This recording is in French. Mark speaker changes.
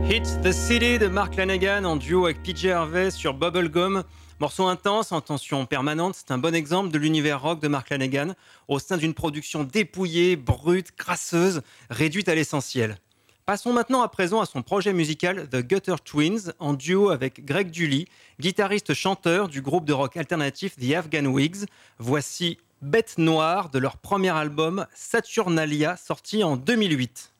Speaker 1: Hit the City de Mark Lanegan en duo avec PJ Harvey sur Bubblegum. Morceau intense, en tension permanente, c'est un bon exemple de l'univers rock de Mark Lanegan au sein d'une production dépouillée, brute, crasseuse, réduite à l'essentiel. Passons maintenant à présent à son projet musical The Gutter Twins en duo avec Greg Dully, guitariste-chanteur du groupe de rock alternatif The Afghan Whigs. Voici Bête Noire de leur premier album Saturnalia sorti en 2008.